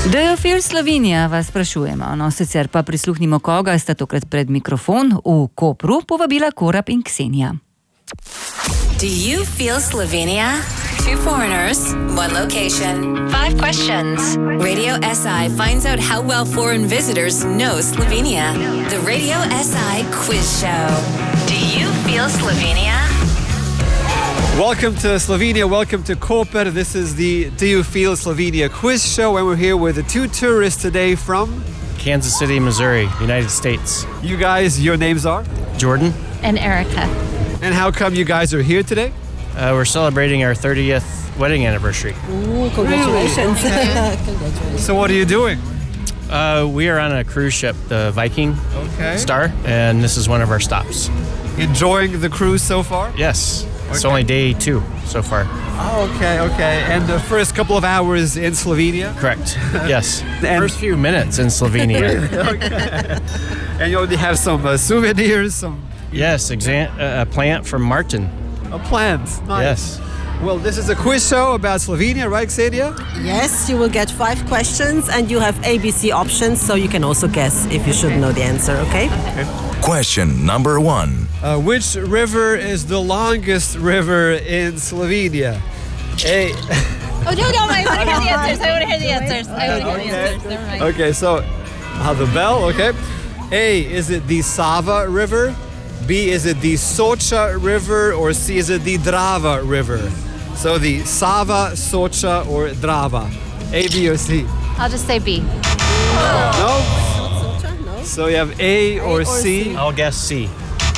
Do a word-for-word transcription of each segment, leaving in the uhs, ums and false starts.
Do you feel Slovenia, vas sprašujemo. No, sicer pa prisluhnimo, koga sta tokrat pred mikrofon v Kopru povabila Korab in Ksenija. Do you feel Slovenia? Two foreigners, one location, five questions. Radio S I finds out how well foreign visitors know Slovenia. The Radio S I Quiz Show. Do you feel Slovenia? Welcome to Slovenia, welcome to Koper. This is the Do You Feel Slovenia quiz show, and we're here with the two tourists today from Kansas City, Missouri, United States. You guys, your names are? Jordan. And Erica. And how come you guys are here today? Uh, we're celebrating our thirtieth wedding anniversary. Ooh, congratulations. Really? Okay. Congratulations. So what are you doing? Uh, we are on a cruise ship, the Viking Okay. Star, and this is one of our stops. Enjoying the cruise so far? Yes, it's Okay. only day two so far. Oh, okay, okay. And the first couple of hours in Slovenia? Correct, yes. And- First few minutes in Slovenia. Okay. And you already have some uh, souvenirs, some Yes, exa- uh, a plant from Martin. uh, plans. Nice. Yes. Well, this is a quiz show about Slovenia, right, Ksenia? Yes, you will get five questions and you have A B C options, so you can also guess if you should know the answer, okay? Question number one. Uh, which river is the longest river in Slovenia? A. Oh, no, no, I want to hear the answers. I want to hear the answers. I want to hear the Okay. answers. Never mind. Okay, so uh, the bell, okay. A, is it the Sava River? B, is it the Socha River? Or C, is it the Drava River? So the Sava, Socha, or Drava? A, B, or C? I'll just say B. No? No? So you have A or, or C? C. I'll guess C.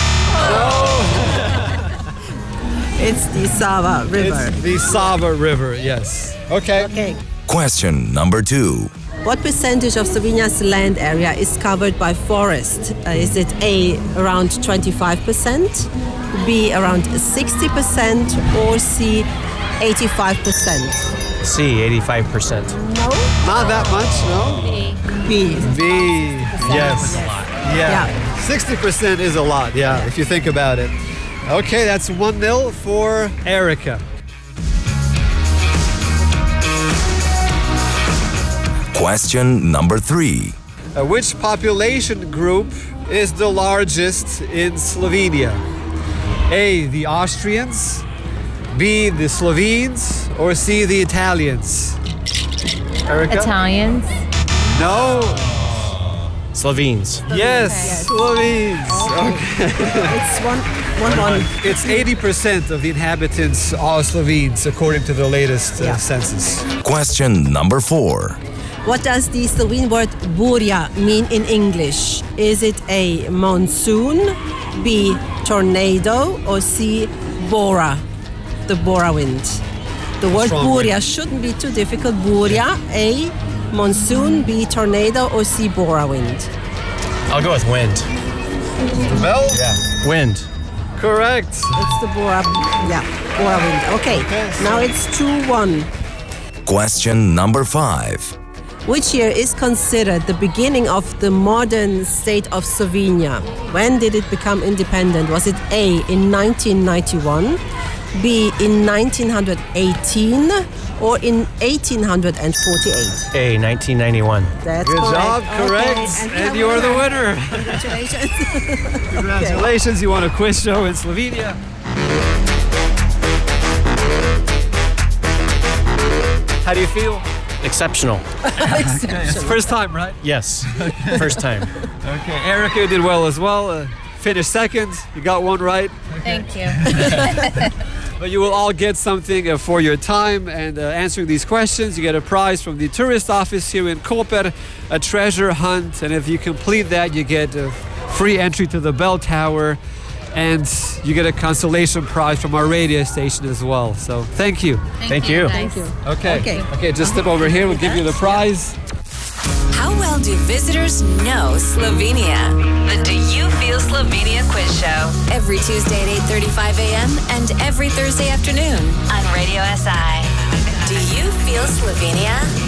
It's the Sava River. It's the Sava River, yes. Okay. Okay. Question number two. What percentage of Slovenia's land area is covered by forest? Uh, is it A, around twenty-five percent, B, around sixty percent, or C, eighty-five percent? C, eighty-five percent. No? Not that much, no? B. B. B, yes. Yeah. Yeah. sixty percent is a lot, yeah, if you think about it. Okay, that's one nil for Erica. Question number three. Uh, which population group is the largest in Slovenia? A, the Austrians, B, the Slovenes, or C, the Italians? Erica? Italians. No. Slovenes. Yes, Slovenes. Okay. It's one, one, one. It's eighty percent of the inhabitants are Slovenes, according to the latest uh, Yeah. census. Question number four. What does the Slovene word burja mean in English? Is it A, monsoon, B, tornado, or C, bora, the bora wind? The word Strong burja wind. shouldn't be too difficult. Burja, A, monsoon, B, tornado, or C, bora wind? I'll go with wind. The bell? Yeah. Wind. Correct. It's the bora, yeah, bora wind. Okay, Okay, so- now it's two one. Question number five. Which year is considered the beginning of the modern state of Slovenia? When did it become independent? Was it A, in nineteen ninety-one, B, in nineteen eighteen, or in eighteen forty-eight? A, nineteen ninety-one. That's Good correct. job, correct. Okay, And you are the winner. Congratulations. Congratulations, you won a quiz show in Slovenia. How do you feel? Exceptional. It's first time, right? Yes. First time. Okay, Erica did well as well. Uh, finished second. You got one right. Thank you. But you will all get something uh, for your time and uh, answering these questions. You get a prize from the tourist office here in Koper, a treasure hunt. And if you complete that, you get a free entry to the bell tower. And you get a consolation prize from our radio station as well. So thank you. Thank you. Thank you. Okay. Okay. Okay, just step over here. We'll give you the prize. How well do visitors know Slovenia? The Do You Feel Slovenia Quiz Show. Every Tuesday at eight thirty-five a.m. and every Thursday afternoon on Radio S I. Do you feel Slovenia?